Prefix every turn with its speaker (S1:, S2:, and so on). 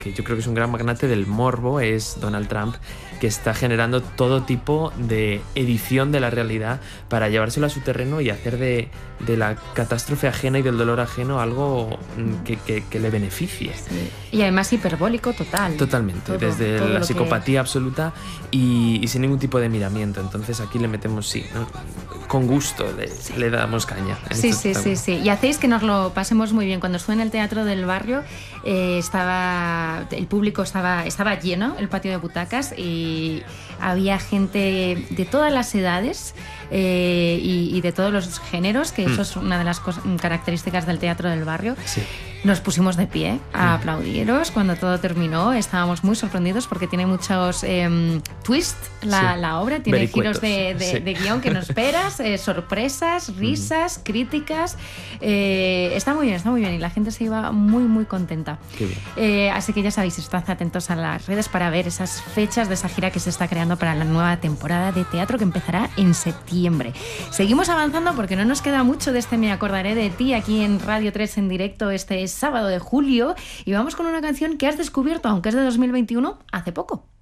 S1: que yo creo que es un gran magnate del morbo, es Donald Trump, que está generando todo tipo de edición de la realidad para llevárselo a su terreno y hacer de la catástrofe ajena y del dolor ajeno algo que le beneficie.
S2: Sí. Y además hiperbólico total.
S1: Totalmente, desde la psicopatía absoluta y sin ningún tipo de miramiento. Entonces aquí le metemos, sí, ¿no? Con gusto le damos caña.
S2: Sí. Y hacéis que nos lo pasemos muy bien. Cuando estuve en el Teatro del Barrio, el público estaba lleno, el patio de butacas, y había gente de todas las edades y de todos los géneros, que eso es una de las características del Teatro del Barrio. Sí. Nos pusimos de pie a aplaudiros cuando todo terminó. Estábamos muy sorprendidos porque tiene muchos twists la obra, tiene giros de guión que no esperas, sorpresas, risas, críticas. Está muy bien y la gente se iba muy, muy contenta. Así que ya sabéis, estad atentos a las redes para ver esas fechas de esa gira que se está creando para la nueva temporada de teatro que empezará en septiembre. Seguimos avanzando porque no nos queda mucho de este Me Acordaré de Ti aquí en Radio 3 en directo este sábado de julio, y vamos con una canción que has descubierto, aunque es de 2021, hace poco.